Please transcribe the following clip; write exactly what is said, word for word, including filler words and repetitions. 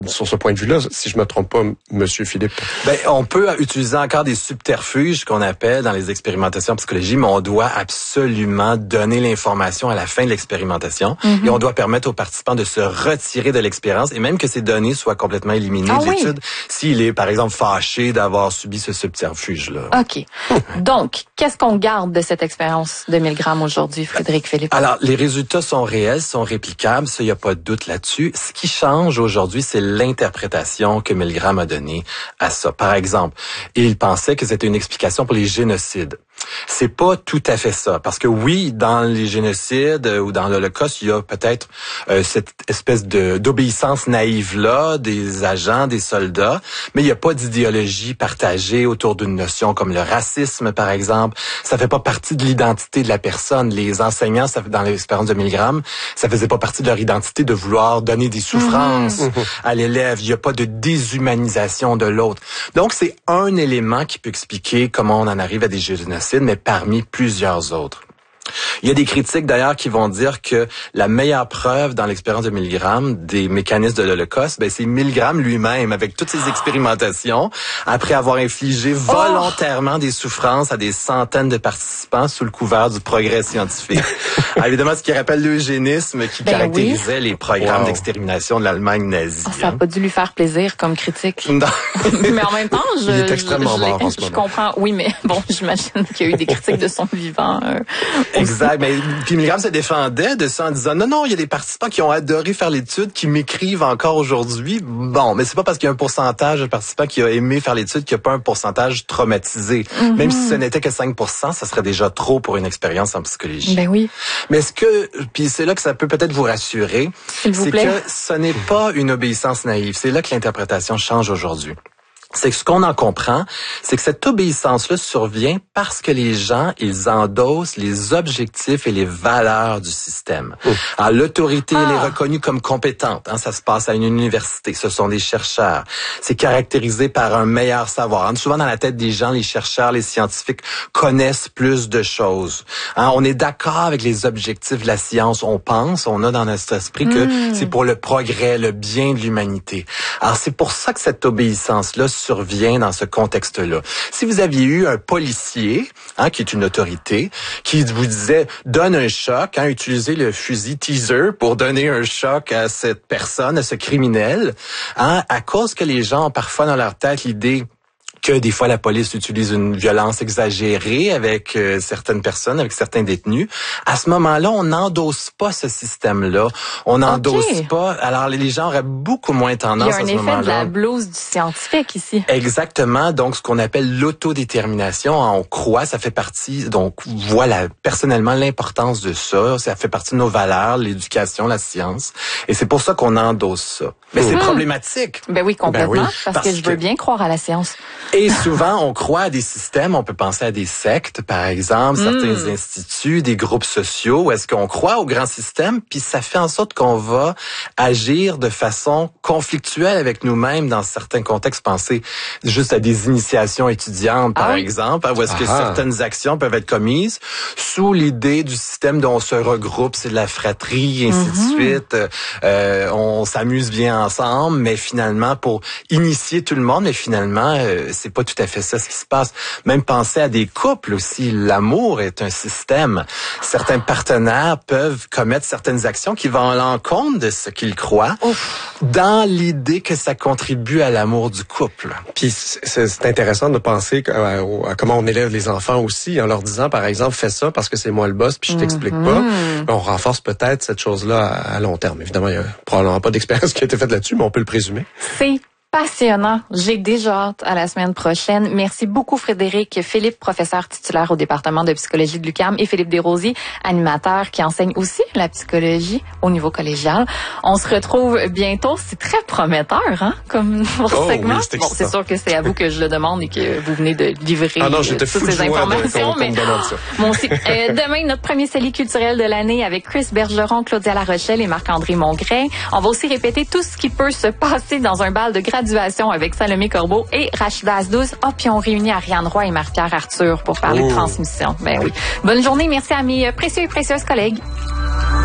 sur ce point de vue-là, si je me trompe pas, Monsieur Philippe. Ben, on peut utiliser encore des subterfuges qu'on appelle dans les expérimentations en psychologie, mais on doit absolument donner l'information à la fin de l'expérimentation mm-hmm. et on doit permettre aux participants de se retirer de l'expérience et même que ces données soient complètement éliminées ah, de oui. l'étude s'il est, par exemple, fâché d'avoir subi ce subterfuge-là. OK. Donc, qu'est-ce qu'on garde de cette expérience de mille grammes aujourd'hui, Frédéric Philippe? Alors, les résultats sont réels, sont réplicables, ça, il n'y a pas de doute là-dessus. Ce qui change aujourd'hui, c'est l'interprétation que Milgram a donnée à ça. Par exemple, il pensait que c'était une explication pour les génocides. C'est pas tout à fait ça, parce que oui, dans les génocides euh, ou dans l'Holocauste, il y a peut-être euh, cette espèce de d'obéissance naïve-là des agents, des soldats, mais il n'y a pas d'idéologie partagée autour d'une notion comme le racisme, par exemple. Ça fait pas partie de l'identité de la personne. Les enseignants, ça, dans l'expérience de Milgram, ça faisait pas partie de leur identité de vouloir donner des souffrances mmh. à l'élève. Il n'y a pas de déshumanisation de l'autre. Donc, c'est un élément qui peut expliquer comment on en arrive à des génocides, mais parmi plusieurs autres. Il y a des critiques d'ailleurs qui vont dire que la meilleure preuve dans l'expérience de Milgram des mécanismes de l'Holocauste, ben c'est Milgram lui-même avec toutes ses expérimentations après avoir infligé volontairement oh. des souffrances à des centaines de participants sous le couvert du progrès scientifique. Alors, évidemment, ce qui rappelle l'eugénisme qui ben caractérisait oui. les programmes wow. d'extermination de l'Allemagne nazie. Oh, ça n'a hein. pas dû lui faire plaisir comme critique. Non. Mais en même temps, je, il est extrêmement je, mort je, en ce je moment. comprends. Oui, mais bon, j'imagine qu'il y a eu des critiques de son vivant. Euh, exact. Mais puis Milgram se défendait de ça en disant non, non, il y a des participants qui ont adoré faire l'étude, qui m'écrivent encore aujourd'hui. Bon, mais c'est pas parce qu'il y a un pourcentage de participants qui a aimé faire l'étude qu'il n'y a pas un pourcentage traumatisé. Mm-hmm. Même si ce n'était que cinq pour cent, ça serait déjà trop pour une expérience en psychologie. Ben oui. Mais est-ce que, puis c'est là que ça peut peut-être vous rassurer, S'il vous c'est plaît. que ce n'est pas une obéissance naïve. C'est là que l'interprétation change aujourd'hui. C'est que ce qu'on en comprend, c'est que cette obéissance-là survient parce que les gens, ils endossent les objectifs et les valeurs du système. Oh. Alors, l'autorité, ah. elle est reconnue comme compétente. Hein, ça se passe à une université. Ce sont des chercheurs. C'est caractérisé par un meilleur savoir. Hein, souvent, dans la tête des gens, les chercheurs, les scientifiques connaissent plus de choses. Hein, on est d'accord avec les objectifs de la science. On pense, on a dans notre esprit que mmh. c'est pour le progrès, le bien de l'humanité. Alors, c'est pour ça que cette obéissance-là survient dans ce contexte-là. Si vous aviez eu un policier, hein, qui est une autorité, qui vous disait « donne un choc hein, », utilisez le fusil teaser pour donner un choc à cette personne, à ce criminel, hein, à cause que les gens ont parfois dans leur tête l'idée que des fois la police utilise une violence exagérée avec euh, certaines personnes, avec certains détenus. À ce moment-là, on n'endosse pas ce système-là. On n'endosse okay. pas. Alors, les gens auraient beaucoup moins tendance à ce moment-là. Il y a un effet de la blouse du scientifique ici. Exactement. Donc, ce qu'on appelle l'autodétermination, on croit, ça fait partie, donc, voilà, personnellement, l'importance de ça. Ça fait partie de nos valeurs, l'éducation, la science. Et c'est pour ça qu'on endosse ça. Mais mmh. c'est problématique. Ben oui, complètement. Ben oui, parce, parce que je veux que... bien croire à la science. Et souvent, on croit à des systèmes, on peut penser à des sectes, par exemple, certains mmh. instituts, des groupes sociaux, où est-ce qu'on croit au grand système, puis ça fait en sorte qu'on va agir de façon conflictuelle avec nous-mêmes dans certains contextes. Pensez juste à des initiations étudiantes, par ah oui? exemple, où est-ce que ah. certaines actions peuvent être commises sous l'idée du système dont on se regroupe, c'est de la fratrie, et ainsi mmh. de suite. Euh, on s'amuse bien ensemble, mais finalement, pour initier tout le monde, mais finalement, euh, c'est pas tout à fait ça ce qui se passe. Même penser à des couples aussi. L'amour est un système. Certains partenaires peuvent commettre certaines actions qui vont à l'encontre de ce qu'ils croient, Ouf. dans l'idée que ça contribue à l'amour du couple. Puis c'est, c'est intéressant de penser à, à comment on élève les enfants aussi, en leur disant, par exemple, fais ça parce que c'est moi le boss, puis je t'explique mm-hmm. pas. On renforce peut-être cette chose-là à, à long terme. Évidemment, il y a probablement pas d'expérience qui a été faite là-dessus, mais on peut le présumer. C'est passionnant. J'ai déjà hâte à la semaine prochaine. Merci beaucoup, Frédéric Philippe, professeur titulaire au département de psychologie de l'U Q A M, et Philippe Desrosiers, animateur qui enseigne aussi la psychologie au niveau collégial. On se retrouve bientôt. C'est très prometteur, hein, comme pour oh, segment. Oui, c'est bon, c'est sûr que c'est à vous que je le demande et que vous venez de livrer ah non, toutes ces informations. De, mais bon, c'est, euh, demain, notre premier C E L I culturel de l'année avec Chris Bergeron, Claudia Larochelle et Marc-André Mongrain. On va aussi répéter tout ce qui peut se passer dans un bal de graduation avec Salomé Corbeau et Rachida Asdouz. Ah, puis on réunit Ariane Roy et Marie-Pierre Arthur pour parler oh. de transmission. Ben oui. Bonne journée. Merci à mes précieux et précieuses collègues.